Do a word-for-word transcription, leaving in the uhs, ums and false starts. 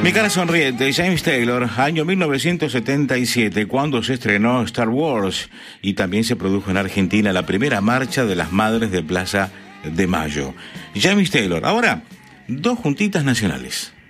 Mi cara sonriente, James Taylor, año mil novecientos setenta y siete, cuando se estrenó Star Wars, y también se produjo en Argentina la primera marcha de las Madres de Plaza de Mayo. James Taylor. Ahora, dos juntitas nacionales.